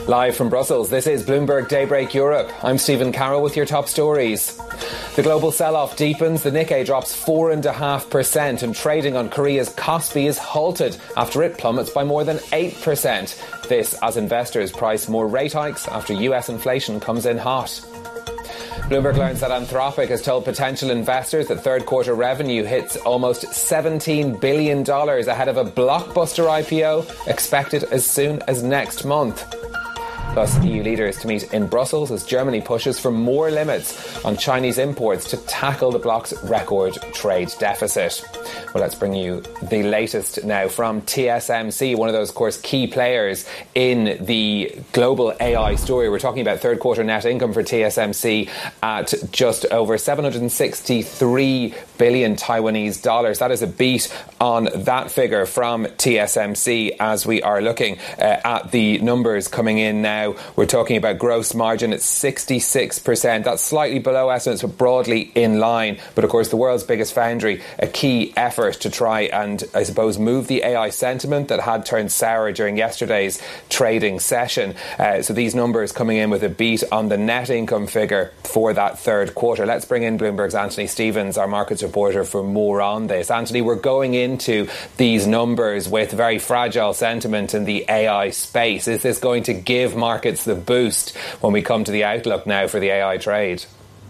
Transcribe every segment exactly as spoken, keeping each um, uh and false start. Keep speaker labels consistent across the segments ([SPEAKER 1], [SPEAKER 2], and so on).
[SPEAKER 1] Live from Brussels, this is Bloomberg Daybreak Europe. I'm Stephen Carroll with your top stories. The global sell-off deepens. The Nikkei drops four point five percent and trading on Korea's Kospi is halted after it plummets by more than eight percent. This as investors price more rate hikes after U S inflation comes in hot. Bloomberg learns that Anthropic has told potential investors that third quarter revenue hits almost seventeen billion dollars ahead of a blockbuster I P O expected as soon as next month. Plus, E U leaders to meet in Brussels as Germany pushes for more limits on Chinese imports to tackle the bloc's record trade deficit. Well, let's bring you the latest now from T S M C, one of those, of course, key players in the global A I story. We're talking about third quarter net income for T S M C at just over seven hundred sixty-three billion Taiwanese dollars. That is a beat on that figure from T S M C as we are looking uh, at the numbers coming in now. We're talking about gross margin at sixty-six percent. That's slightly below estimates, but broadly in line. But of course, the world's biggest foundry, a key effort to try and, I suppose, move the A I sentiment that had turned sour during yesterday's trading session. Uh, so these numbers coming in with a beat on the net income figure for that third quarter. Let's bring in Bloomberg's Anthony Stevens, our markets reporter, for more on this. Anthony, we're going into these numbers with very fragile sentiment in the A I space. Is this going to give markets the boost when we come to the outlook now for the A I trade?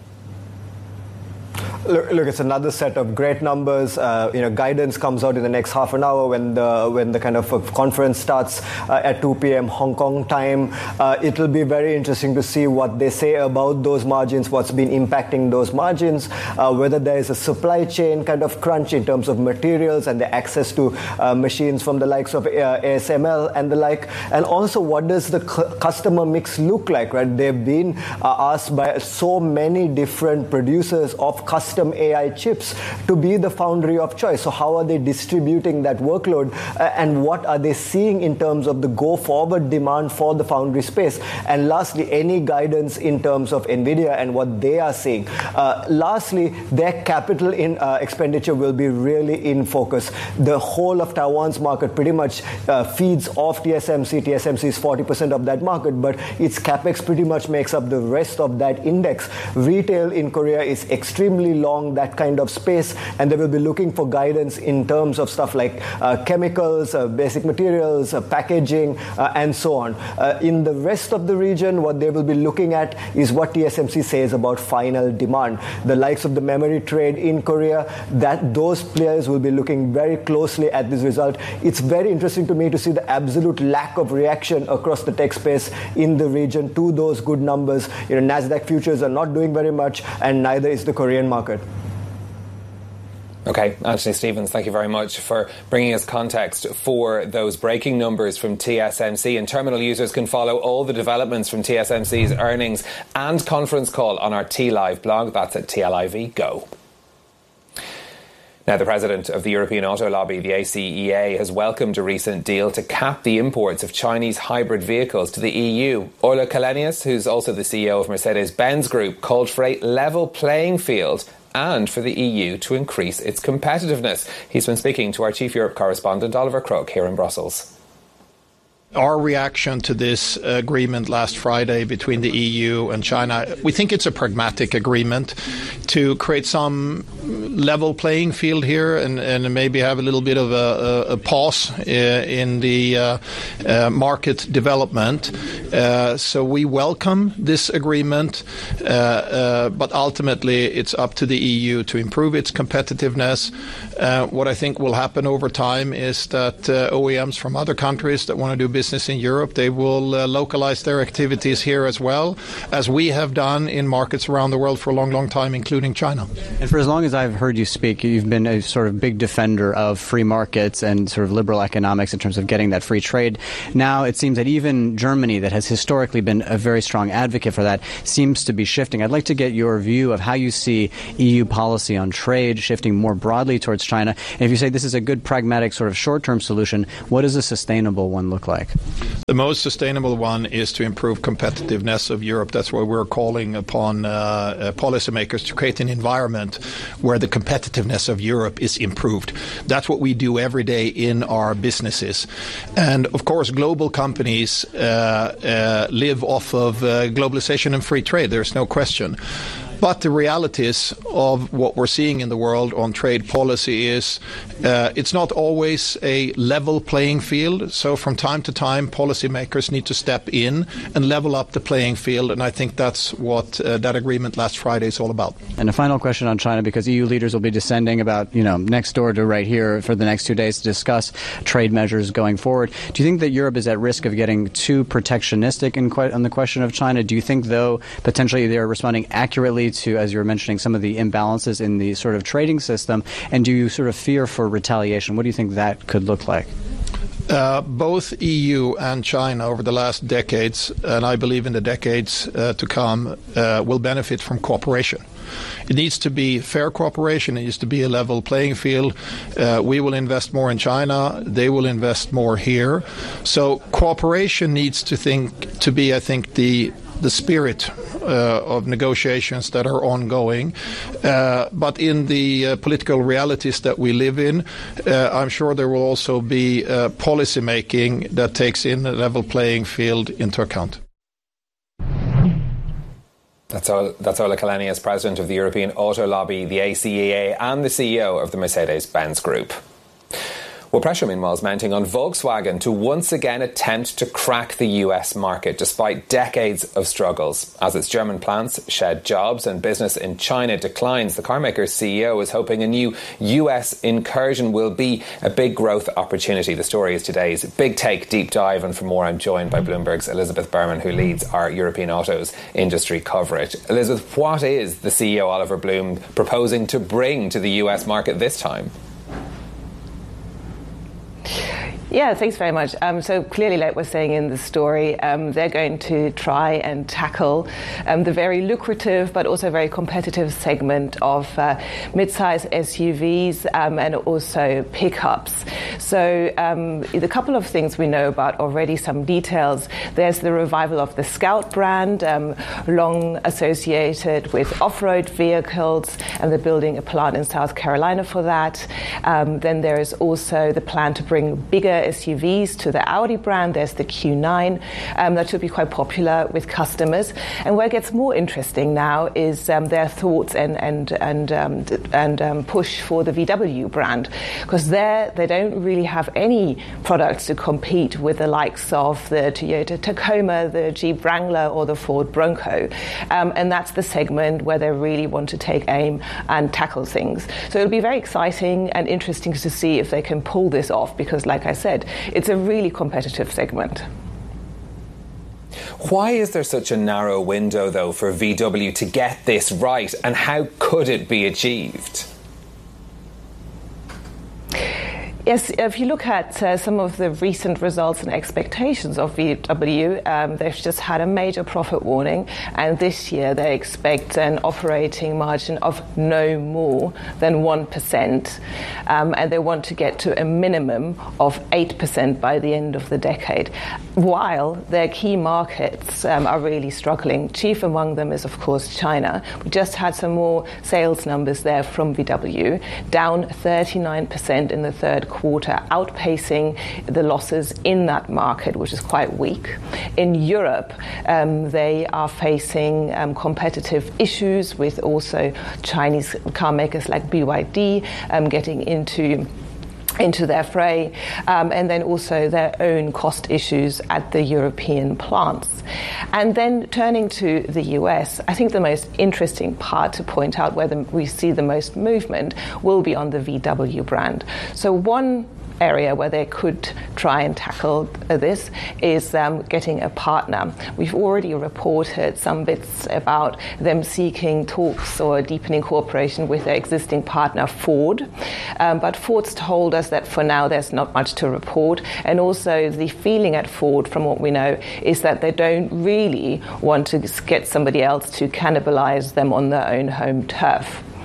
[SPEAKER 2] Look, look, it's another set of great numbers. Uh, you know, guidance comes out in the next half an hour when the when the kind of conference starts uh, at two p.m. Hong Kong time. Uh, it'll be very interesting to see what they say about those margins, what's been impacting those margins, uh, whether there is a supply chain kind of crunch in terms of materials and the access to uh, machines from the likes of uh, A S M L and the like, and also what does the cu- customer mix look like, right? They've been uh, asked by so many different producers of custom A I chips to be the foundry of choice. So how are they distributing that workload uh, and what are they seeing in terms of the go-forward demand for the foundry space? And lastly, any guidance in terms of NVIDIA and what they are seeing. Uh, lastly, their capital in uh, expenditure will be really in focus. The whole of Taiwan's market pretty much uh, feeds off T S M C. T S M C is forty percent of that market, but its capex pretty much makes up the rest of that index. Retail in Korea is extremely long, that kind of space, and they will be looking for guidance in terms of stuff like uh, chemicals, uh, basic materials, uh, packaging, uh, and so on. Uh, in the rest of the region, what they will be looking at is what T S M C says about final demand. The likes of the memory trade in Korea, that those players will be looking very closely at this result. It's very interesting to me to see the absolute lack of reaction across the tech space in the region to those good numbers. You know, Nasdaq futures are not doing very much, and neither is the Korean market.
[SPEAKER 1] Okay, Anthony Stevens, thank you very much for bringing us context for those breaking numbers from T S M C. And terminal users can follow all the developments from T S M C's earnings and conference call on our T-Live blog. That's at T L I V Go. Now, the president of the European Auto Lobby, the A C E A, has welcomed a recent deal to cap the imports of Chinese hybrid vehicles to the E U. Ola Källenius, who's also the C E O of Mercedes-Benz Group, called for a level playing field and for the E U to increase its competitiveness. He's been speaking to our Chief Europe correspondent, Oliver Crook, here in Brussels.
[SPEAKER 3] Our reaction to this agreement last Friday between the E U and China, we think it's a pragmatic agreement to create some level playing field here and, and maybe have a little bit of a, a, a pause in the uh, uh, market development. Uh, so we welcome this agreement, uh, uh, but ultimately it's up to the E U to improve its competitiveness. Uh, what I think will happen over time is that uh, O E Ms from other countries that want to do business business in Europe, they will uh, localize their activities here as well, as we have done in markets around the world for a long, long time, including China.
[SPEAKER 4] And for as long as I've heard you speak, you've been a sort of big defender of free markets and sort of liberal economics in terms of getting that free trade. Now it seems that even Germany, that has historically been a very strong advocate for that, seems to be shifting. I'd like to get your view of how you see E U policy on trade shifting more broadly towards China. And if you say this is a good pragmatic sort of short-term solution, what does a sustainable one look like?
[SPEAKER 3] The most sustainable one is to improve competitiveness of Europe. That's why we're calling upon uh, uh, policymakers to create an environment where the competitiveness of Europe is improved. That's what we do every day in our businesses. And of course, global companies uh, uh, live off of uh, globalization and free trade. There's no question. But the realities of what we're seeing in the world on trade policy is uh, it's not always a level playing field. So from time to time, policymakers need to step in and level up the playing field. And I think that's what uh, that agreement last Friday is all about.
[SPEAKER 4] And a final question on China, because E U leaders will be descending about, you know, next door to right here for the next two days to discuss trade measures going forward. Do you think that Europe is at risk of getting too protectionistic in que- on the question of China? Do you think, though, potentially they're responding accurately to, as you were mentioning, some of the imbalances in the sort of trading system? And do you sort of fear for retaliation? What do you think that could look like?
[SPEAKER 3] Uh, both E U and China over the last decades, and I believe in the decades uh, to come, uh, will benefit from cooperation. It needs to be fair cooperation. It needs to be a level playing field. Uh, we will invest more in China. They will invest more here. So cooperation needs to think to be, I think, the the spirit uh, of negotiations that are ongoing. Uh, but in the uh, political realities that we live in, uh, I'm sure there will also be uh, policy making that takes in a level playing field into account.
[SPEAKER 1] That's Ola, that's Ola Källenius, President of the European Auto Lobby, the A C E A, and the C E O of the Mercedes-Benz Group. Well, pressure, meanwhile, is mounting on Volkswagen to once again attempt to crack the U S market despite decades of struggles. As its German plants shed jobs and business in China declines, the carmaker's C E O is hoping a new U S incursion will be a big growth opportunity. The story is today's Big Take Deep Dive, and for more, I'm joined by Bloomberg's Elizabeth Berman, who leads our European autos industry coverage. Elizabeth, what is the C E O, Oliver Blume, proposing to bring to the U S market this time?
[SPEAKER 5] Yeah, thanks very much. Um, so clearly, like we're saying in the story, um, they're going to try and tackle um, the very lucrative but also very competitive segment of uh, mid-size S U Vs um, and also pickups. So um, the couple of things we know about already, some details. There's the revival of the Scout brand, um, long associated with off-road vehicles, and they're building a plant in South Carolina for that. Um, then there is also the plan to bring bigger S U Vs to the Audi brand. There's the Q nine um, that should be quite popular with customers. And where it gets more interesting now is um, their thoughts and and and um, and um, push for the V W brand, because there they don't really have any products to compete with the likes of the Toyota Tacoma, the Jeep Wrangler, or the Ford Bronco. Um, and that's the segment where they really want to take aim and tackle things. So it'll be very exciting and interesting to see if they can pull this off, because, like I said, it's a really competitive segment.
[SPEAKER 1] Why is there such a narrow window, though, for V W to get this right, and how could it be achieved?
[SPEAKER 5] Yes, if you look at uh, some of the recent results and expectations of V W, um, they've just had a major profit warning, and this year they expect an operating margin of no more than one percent, um, and they want to get to a minimum of eight percent by the end of the decade, while their key markets um, are really struggling. Chief among them is, of course, China. We just had some more sales numbers there from V W, down thirty-nine percent in the third quarter, outpacing the losses in that market, which is quite weak. In Europe, um, they are facing um, competitive issues with also Chinese car makers like B Y D um, getting into into their fray, um, and then also their own cost issues at the European plants. And then turning to the U S, I think the most interesting part to point out where the, we see the most movement will be on the V W brand. So one area where they could try and tackle this is um, getting a partner. We've already reported some bits about them seeking talks or deepening cooperation with their existing partner, Ford. Um, but Ford's told us that for now there's not much to report. And also the feeling at Ford, from what we know, is that they don't really want to get somebody else to cannibalize them on their own home turf.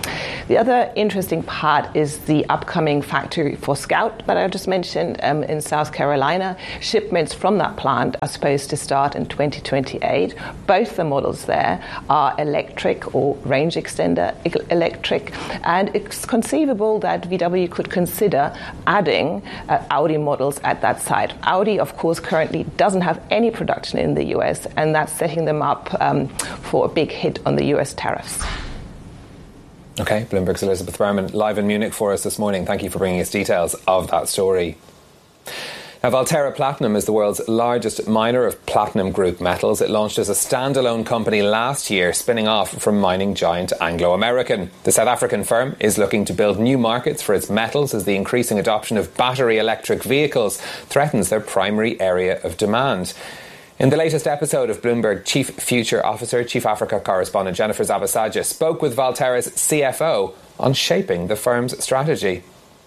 [SPEAKER 5] The other interesting part is the upcoming factory for Scout that I just mentioned um, in South Carolina. Shipments from that plant are supposed to start in twenty twenty-eight. Both the models there are electric or range extender electric, and it's conceivable that V W could consider adding uh, Audi models at that site. Audi, of course, currently doesn't have any production in the U S, and that's setting them up um, for a big hit on the U S tariffs.
[SPEAKER 1] Okay, Bloomberg's Elizabeth Berman live in Munich for us this morning. Thank you for bringing us details of that story. Now, Valterra Platinum is the world's largest miner of platinum group metals. It launched as a standalone company last year, spinning off from mining giant Anglo American. The South African firm is looking to build new markets for its metals as the increasing adoption of battery electric vehicles threatens their primary area of demand. In the latest episode of Bloomberg, Chief Future Officer, Chief Africa Correspondent Jennifer Zabasajja spoke with Valterra's C F O on shaping the firm's strategy.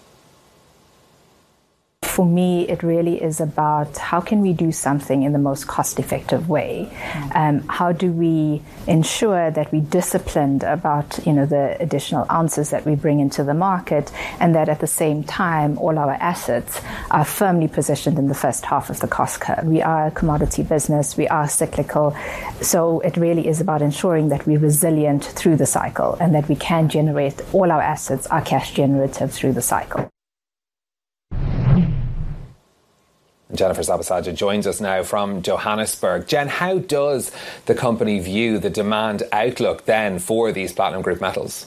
[SPEAKER 6] For me, it really is about how can we do something in the most cost-effective way? Um, how do we ensure that we're disciplined about, you know, the additional ounces that we bring into the market, and that at the same time, all our assets are firmly positioned in the first half of the cost curve. We are a commodity business. We are cyclical. So it really is about ensuring that we're resilient through the cycle and that we can generate all our assets are cash generative through the cycle.
[SPEAKER 1] Jennifer Zabasajja joins us now from Johannesburg. Jen, how does the company view the demand outlook then for these platinum group metals?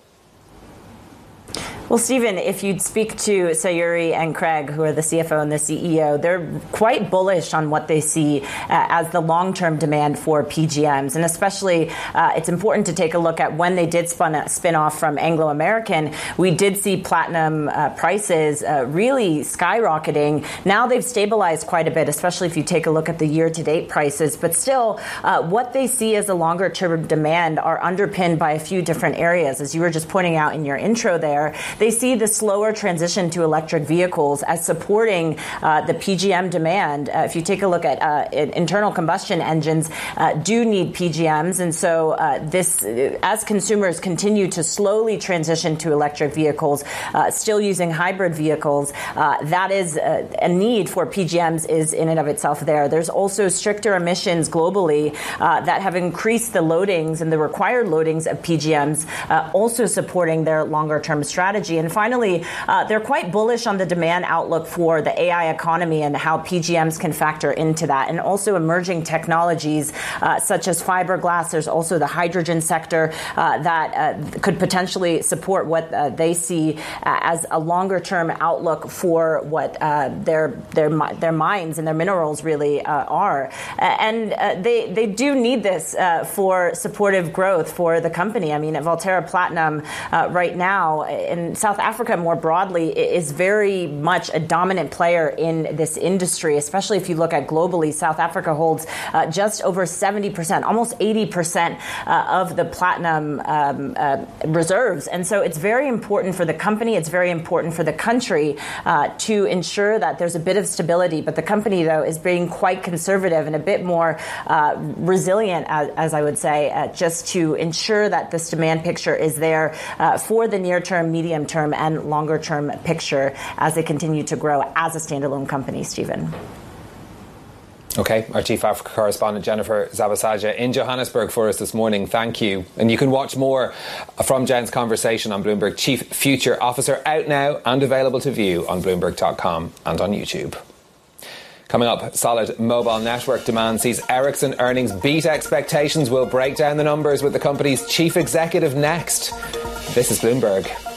[SPEAKER 7] Well, Stephen, if you'd speak to Sayuri and Craig, who are the C F O and the C E O, they're quite bullish on what they see uh, as the long-term demand for P G Ms. And especially, uh, it's important to take a look at when they did spun, spin off from Anglo American. We did see platinum uh, prices uh, really skyrocketing. Now they've stabilized quite a bit, especially if you take a look at the year-to-date prices. But still, uh, what they see as a longer-term demand are underpinned by a few different areas. As you were just pointing out in your intro there, they see the slower transition to electric vehicles as supporting uh, the P G M demand. Uh, if you take a look at uh, internal combustion engines, uh, do need P G Ms. And so uh, this, as consumers continue to slowly transition to electric vehicles, uh, still using hybrid vehicles, uh, that is a, a need for P G Ms is in and of itself there. There's also stricter emissions globally uh, that have increased the loadings and the required loadings of P G Ms, uh, also supporting their longer-term strategy. And finally, uh, they're quite bullish on the demand outlook for the A I economy and how P G Ms can factor into that, and also emerging technologies uh, such as fiberglass. There's also the hydrogen sector uh, that uh, could potentially support what uh, they see uh, as a longer-term outlook for what uh, their their their mines and their minerals really uh, are. Uh, and uh, they they do need this uh, for supportive growth for the company. I mean, Valterra Platinum uh, right now in South Africa more broadly is very much a dominant player in this industry, especially if you look at globally. South Africa holds uh, just over seventy percent, almost eighty percent uh, of the platinum um, uh, reserves. And so it's very important for the company. It's very important for the country uh, to ensure that there's a bit of stability. But the company, though, is being quite conservative and a bit more uh, resilient, as, as I would say, uh, just to ensure that this demand picture is there uh, for the near term, medium term, and longer term picture as they continue to grow as a standalone company, Stephen.
[SPEAKER 1] Okay, our Chief Africa Correspondent Jennifer Zabasajja in Johannesburg for us this morning. Thank you. And you can watch more from Jen's conversation on Bloomberg Chief Future Officer, out now and available to view on Bloomberg dot com and on YouTube. Coming up, solid mobile network demand sees Ericsson earnings beat expectations. We'll break down the numbers with the company's chief executive next. This is Bloomberg.